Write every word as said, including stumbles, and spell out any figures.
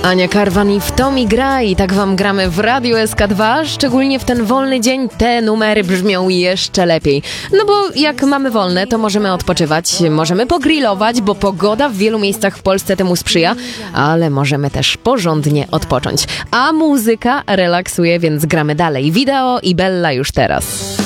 Ania Karwan i W to mi gra i tak wam gramy w Radiu S K dwa, szczególnie w ten wolny dzień te numery brzmią jeszcze lepiej. No bo jak mamy wolne, to możemy odpoczywać, możemy pogrillować, bo pogoda w wielu miejscach w Polsce temu sprzyja, ale możemy też porządnie odpocząć. A muzyka relaksuje, więc gramy dalej. Wideo i Bella już teraz.